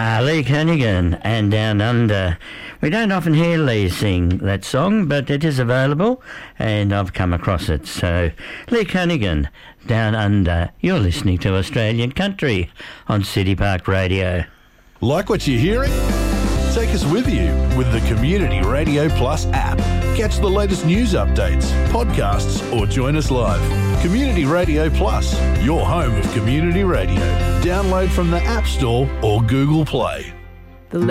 Lee Kernaghan and Down Under. We don't often hear Lee sing that song, but it is available and I've come across it. So, Lee Kernaghan, Down Under. You're listening to Australian Country on City Park Radio. Like what you're hearing? Take us with you with the Community Radio Plus app. Catch the latest news updates, podcasts, or join us live. Community Radio Plus, your home of community radio. Download from the App Store or Google Play.